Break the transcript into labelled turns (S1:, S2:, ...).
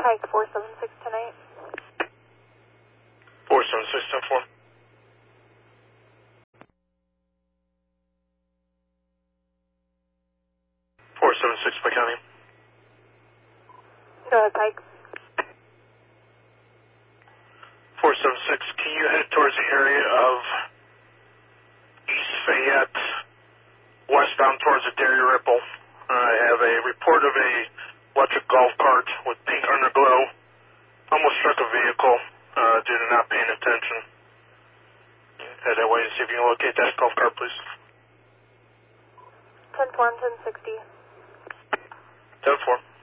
S1: Pike 476 tonight.
S2: 476, 10-4. 476, Pike County.
S1: Go ahead, Pike.
S2: 476, can you head towards the area of East Fayette, westbound towards the Dairy Ripple? I have a report of a electric golf cart with pink underglow. Almost struck a vehicle due to not paying attention. Head that way and see if you can locate that golf cart, please.
S1: 10-4, 1060.
S2: 10-4.